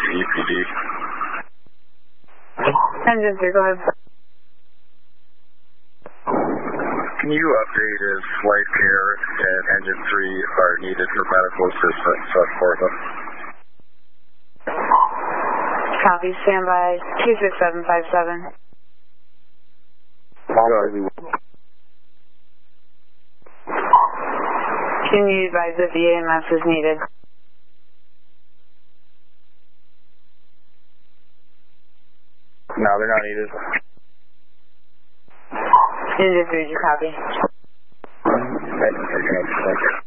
EPD. Engine 3, go ahead. Can you update if flight care and engine 3 are needed for medical assistance for them? Copy, standby 26757. Can you advise if the EMS is needed? No, they're not needed. Engine 3, did you copy? Thank you.